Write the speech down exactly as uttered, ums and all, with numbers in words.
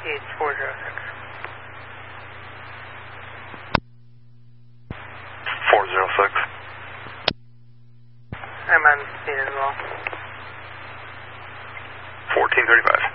It's four zero six. four zero six. I'm on speed as well. fourteen thirty-five.